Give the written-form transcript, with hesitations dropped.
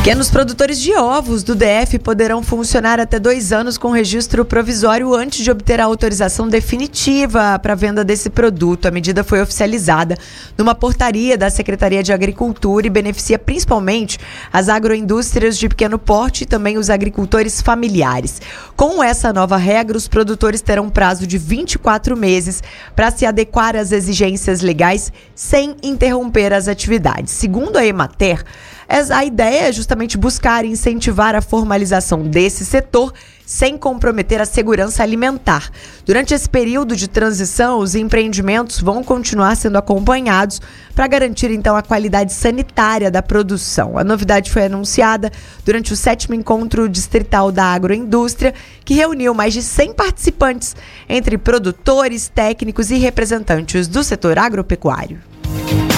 Pequenos produtores de ovos do DF poderão funcionar até 2 anos com registro provisório antes de obter a autorização definitiva para a venda desse produto. A medida foi oficializada numa portaria da Secretaria de Agricultura e beneficia principalmente as agroindústrias de pequeno porte e também os agricultores familiares. Com essa nova regra, os produtores terão um prazo de 24 meses para se adequar às exigências legais sem interromper as atividades. Segundo a Emater, a ideia é justamente buscar e incentivar a formalização desse setor sem comprometer a segurança alimentar. Durante esse período de transição, os empreendimentos vão continuar sendo acompanhados para garantir, então, a qualidade sanitária da produção. A novidade foi anunciada durante o 7º Encontro Distrital da Agroindústria, que reuniu mais de 100 participantes, entre produtores, técnicos e representantes do setor agropecuário.